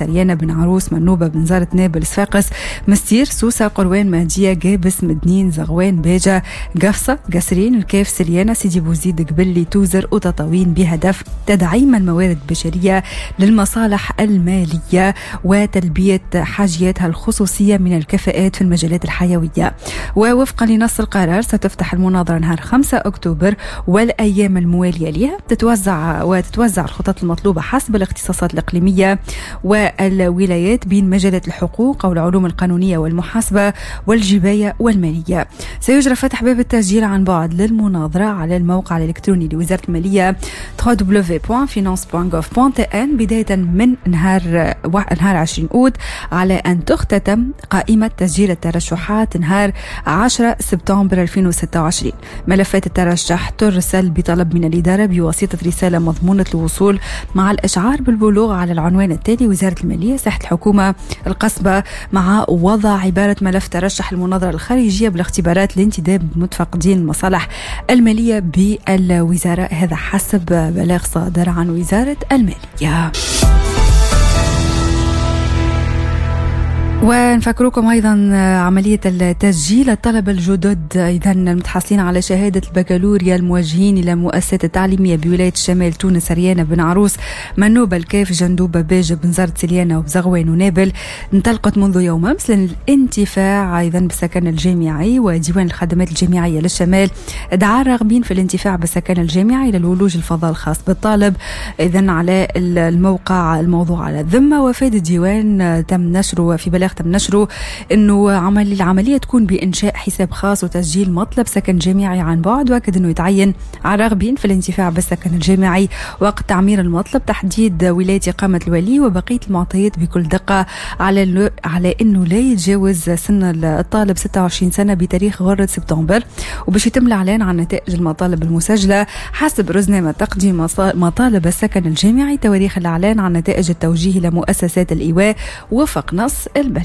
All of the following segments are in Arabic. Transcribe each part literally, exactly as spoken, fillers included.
سريانة بن عروس منوبة بن زارة نابل صفاقس مستير سوسة قروان مهدية جابس مدنين زغوان باجة قفصة قسرين الكيف سريانة سيدي بوزيد قبلي توزر وتطاوين بهدف تدعيم الموارد البشرية للمصالح المالية وتلبية حاجياتها الخصوصية من الكفاءات في المجالات الحيوية. ووفقا لنص القرار ستفتح المناظرة نهار خمسة أكتوبر والأيام الموالية لها تتوزع وتتوزع الخطط المطلوبة حسب الاختصاصات الإقليمية والولايات بين مجالات الحقوق أو العلوم القانونية والمحاسبة والجباية والمالية. سيجرى فتح باب التسجيل عن بعد للمناظرة على الموقع الإلكتروني لوزارة المالية دبليو دبليو دبليو دوت فينانس دوت جوف دوت إن بداية من نهار نهار عشرين أوت، على أن تختتم قائمة تسجيل الترشحات نهار عشرة سبتمبر ألفين وستة وعشرين. ملفات الترشح ترسل بطلب من الإدارة بواسطة رسالة مضمونة الوصول مع الإشعار بالبلوغ على العنوان التالي: وزارة المالية، ساحة الحكومة القصبة، مع وضع عبارة ملف ترشح المناظرة الخارجية بالاختبارات لانتداب متفقدين المصالح المالية بالوزارة. هذا حسب بلاغ صادر عن وزارة المالية. ونفكركم أيضا عملية التسجيل الطلبة الجدد إذا المتحصلين على شهادة البكالوريا الموجهين إلى مؤسسات التعليمية بولاية الشمال تونس سريانة بن عروس منوبة الكيف جندوبة باجة بن زارة سليانة وبزغوان ونابل انطلقت منذ يوم أمس للانتفاع أيضا بالسكن الجامعي. وديوان الخدمات الجامعية للشمال دعا الراغبين في الانتفاع بالسكن الجامعي إلى الولوج الفضاء الخاص بالطالب إذن على الموقع الموضوع على الذمة. وفاد الديوان تم نشره في بلاغ تم نشره انه عمل العمليه تكون بانشاء حساب خاص وتسجيل مطلب سكن جامعي عن بعد. واكد انه يتعين على الراغبين في الانتفاع بالسكن الجامعي وقت تعمير المطلب تحديد ولايه اقامه الولي وبقيه المعطيات بكل دقه على على انه لا يتجاوز سن الطالب ستة وعشرين سنه بتاريخ غرة سبتمبر. وباش يتم الاعلان عن نتائج المطالب المسجله حسب رزنامه تقديم مطالب السكن الجامعي. تواريخ الاعلان عن نتائج التوجيه الى مؤسسات الايواء وفق نص البلاغ.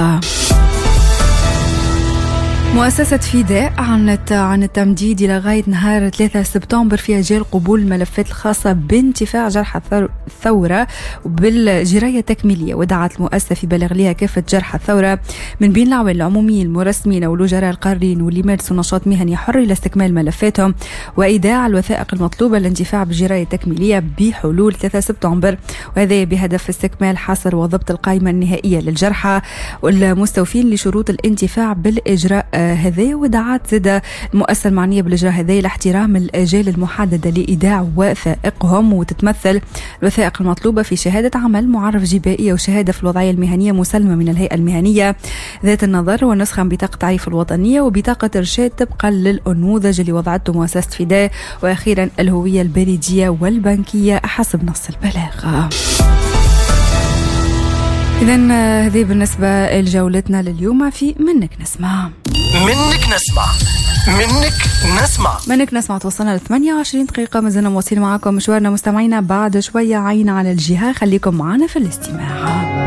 مؤسسة فداء أعلنت عن التمديد إلى غاية نهار ثلاثة سبتمبر في أجال قبول الملفات الخاصة بانتفاع جرحى الثورة بالجراية التكميلية. ودعت المؤسسة في بلاغ لها كافة جرحى الثورة من بين العوائل العموميين المرسمين والوزراء القارين واللي يمارسوا نشاط مهني حر إلى استكمال ملفاتهم وإيداع الوثائق المطلوبة للانتفاع بالجراية التكميلية بحلول ثلاثة سبتمبر، وهذا بهدف استكمال حصر وضبط القائمة النهائية للجرحى والمستوفين لشروط الانتفاع بالإجراء هذا. ودعت زاد المؤسسة المعنية بالإجراء هذا لاحترام الآجال المحددة لإيداع وثائقهم، وتتمثل الوثائق المطلوبة في شهادة عمل، معرف جبائي وشهادة في الوضعية المهنية مسلمة من الهيئة المهنية ذات النظر، ونسخة من بطاقة تعريف الوطنية وبطاقة إرشاد طبقا للأنموذج اللي وضعته مؤسسة فداء، وأخيرا الهوية البريدية والبنكية حسب نص البلاغ. إذن هذه بالنسبة لجولتنا لليوم في منك نسمع. منك نسمع منك نسمع منك نسمع توصلنا ل ثمانية وعشرين دقيقة. ما زلنا مواصلين معكم مشوارنا مستمعينا. بعد شوية عين على الجهة، خليكم معنا في الاستماع.